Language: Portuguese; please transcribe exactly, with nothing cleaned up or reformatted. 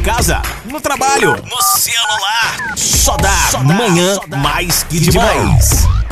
casa, no trabalho, no celular. Só dá Manhã Mais que Demais.